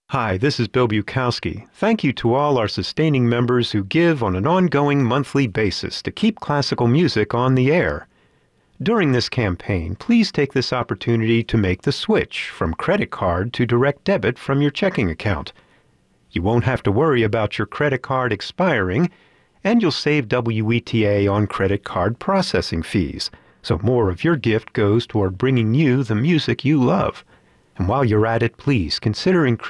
Hi, this is Bill Bukowski. Thank you to all our sustaining members who give on an ongoing monthly basis to keep classical music on the air. During this campaign, please take this opportunity to make the switch from credit card to direct debit from your checking account. You won't have to worry about your credit card expiring, and you'll save WETA on credit card processing fees, so more of your gift goes toward bringing you the music you love. And while you're at it, please consider increasing